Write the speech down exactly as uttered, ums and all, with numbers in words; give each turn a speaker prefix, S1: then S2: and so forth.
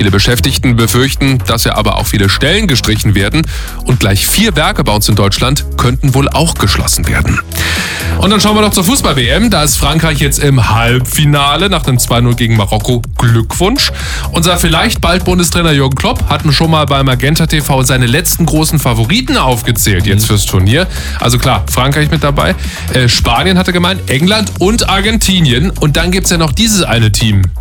S1: Viele Beschäftigten befürchten, dass ja aber auch viele Stellen gestrichen werden und gleich vier Werke bei uns in Deutschland könnten wohl auch geschlossen werden. Und dann schauen wir noch zur Fußball-W M. Da ist Frankreich jetzt im Halbfinale nach einem zwei null gegen Marokko. Glückwunsch. Unser vielleicht bald Bundestrainer Jürgen Klopp hat schon mal bei Magenta T V seine letzten großen Favoriten aufgezählt jetzt fürs Turnier. Also klar, Frankreich mit dabei. Äh, Spanien hatte gemeint, England und Argentinien. Und dann gibt es ja noch dieses eine Team.